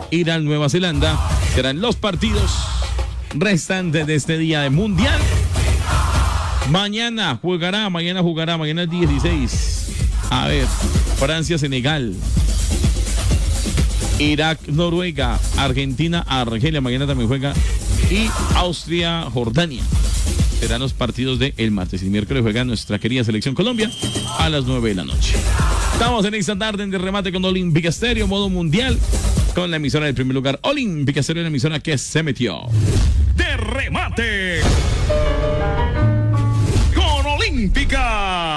Irán, Nueva Zelanda. Serán los partidos restantes de este día de Mundial. Mañana jugará, mañana el 16. A ver, Francia, Senegal. Irak, Noruega. Argentina, Argelia. Mañana también juega. Y Austria, Jordania. Serán los partidos del martes. El miércoles juega nuestra querida selección Colombia a las 9 de la noche. Estamos en esta tarde en de remate con Olímpica Estéreo, modo mundial, con la emisora del primer lugar. Olímpica Estéreo, la emisora que se metió. De remate con Olímpica.